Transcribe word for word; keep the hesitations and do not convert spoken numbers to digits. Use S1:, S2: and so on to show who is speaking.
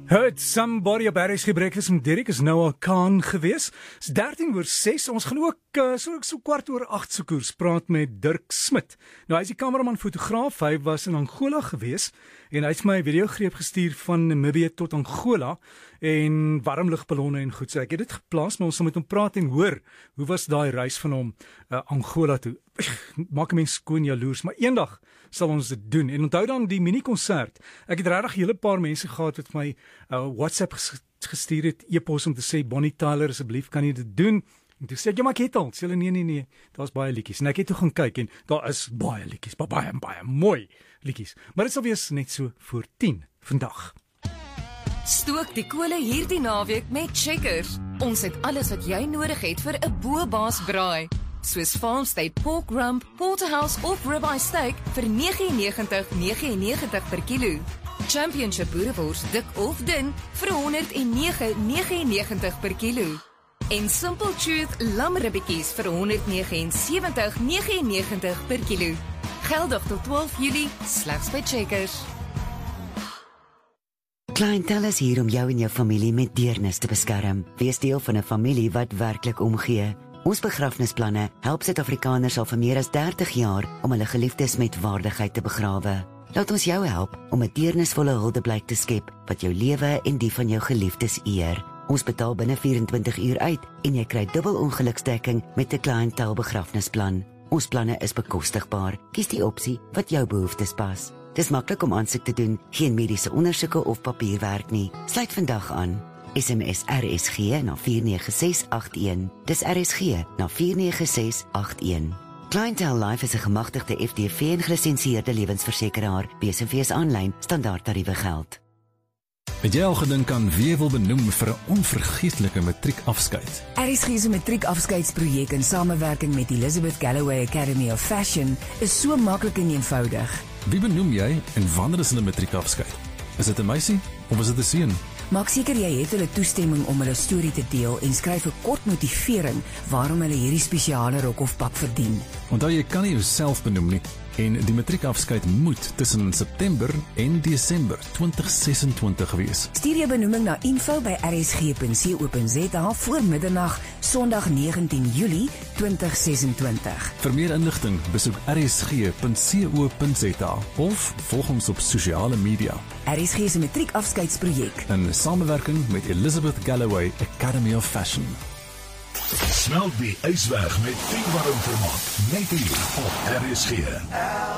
S1: Het somebody op R S G Breakfast met Derek is Noah Khan gewees. Is dertien oor ses. Ons gaan ook uh, so, so kwart oor agt se koers praat met Dirk Smit. Nou hy is die kameraman fotograaf. Hy was in Angola gewees en hy het my 'n videogreep gestuur van Namibië tot Angola en warmlugballonne en goed. So ek het dit geplaas, maar ons sal met hom praat en hoor hoe was daai reis van hom uh, Angola toe. Maak 'n mens skoon jaloers, maar eendag sal ons dit doen. En onthou dan die mini-konsert. Ek het regtig 'n hele paar mense gehad wat my uh, WhatsApp gestuur het, e-pos om te sê Bonnie Tyler, asseblief kan jy dit doen? En toe sê ek, ja, maar ek het al. Sê hulle, nee, nee, nee, daar's baie liedjies. En ek het toe gaan kyk en daar is baie liedjies, baie, baie, baie mooi liedjies. Maar dit sal wees net so voor tien vandag.
S2: Stook die kole hierdie naweek met Checkers. Ons het alles wat jy nodig het vir 'n bo-baas braai. Soos Farm State Pork Rump, Porterhouse of Ribeye Steak vir nege en negentig negenennegentig per kilo. Championship boerewors dik of dun vir honderd en nege negenennegentig per kilo. En Simple Truth lamribbetjies vir honderd negenensewentig negenennegentig per kilo. Geldig tot twaalf Julie, slegs by Checkers.
S3: Clientele is hier om jou en jou familie met deernis te beskerm. Wees deel van 'n familie wat werklik omgee. Ons begrafnisplanne help Suid-Afrikaners al vir meer as dertig jaar om hulle geliefdes met waardigheid te begrawe. Laat ons jou help om 'n deernisvolle huldeblyk te skep wat jou lewe en die van jou geliefdes eer. Ons betaal binne vyf-en-twintig uur uit en jy kry dubbel ongeluksdekking met 'n clientele begrafnisplan. Ons planne is bekostigbaar. Kies die opsie wat jou behoeftes pas. Dis maklik om aansoek te doen, geen mediese ondersoeke of papierwerk nie. Sluit vandag aan. S M S R S G na vier nege ses agt een. Dis R S G na vier nege ses agt een. Clientele Life is 'n gemagtigde F D V en gelisensieerde lewensversekeraar. B S V is aanlyn, standaard tariewe geld.
S4: Het jy al gedink aan wie jy wil benoem vir 'n onvergeetlike matriekafskeid?
S5: R S G se matriekafskeidsprojek in samewerking met Elizabeth Galloway Academy of Fashion is so maklik en eenvoudig.
S4: Wie benoem jy en wanneer is hulle matriekafskeid? Is dit 'n meisie of is dit 'n seun?
S5: Maak seker jy het hulle toestemming om hulle storie te deel en skryf 'n kort motivering waarom hulle hierdie spesiale rok of pak verdien.
S4: Onthou jy kan nie jouself benoem nie en die matriekafskeid moet tussen September en Desember twintig sesentwintig wees.
S5: Stuur jou benoeming na info by r s g punt co punt z a voor middernag Sondag negentien Julie twintig sesentwintig.
S4: Vir meer inligting besoek r s g punt co punt z a of volg ons op sosiale media.
S5: R S G se matriekafskeidsprojek
S4: in samewerking met Elizabeth Galloway Academy of Fashion.
S6: Smelt die ys weg met Piet Warm vermaak. Net hier op R S G.